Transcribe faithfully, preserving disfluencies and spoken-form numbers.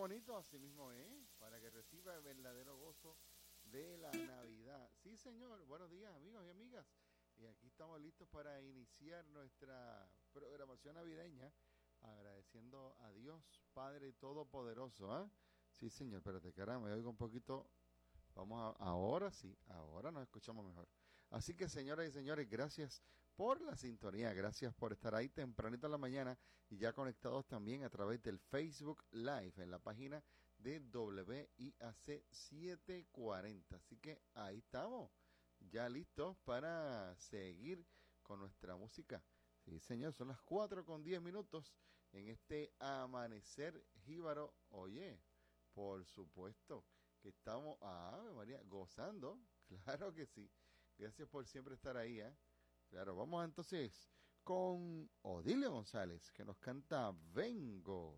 bonito, así mismo es, para que reciba el verdadero gozo de la Navidad. Sí, señor, buenos días, amigos y amigas. Y aquí estamos listos para iniciar nuestra programación navideña, agradeciendo a Dios, Padre Todopoderoso. ¿Ah? Sí, señor, espérate, caramba, me oigo un poquito. Vamos a, ahora sí, ahora nos escuchamos mejor. Así que, señoras y señores, gracias por la sintonía, gracias por estar ahí tempranito en la mañana y ya conectados también a través del Facebook Live en la página de W I A C setecientos cuarenta. Así que ahí estamos, ya listos para seguir con nuestra música. Sí, señor, son las cuatro con diez minutos en este amanecer jíbaro. Oye, por supuesto que estamos, ah, Ave María, gozando, claro que sí. Gracias por siempre estar ahí, ¿eh? Claro, vamos entonces con Odilio González, que nos canta Vengo.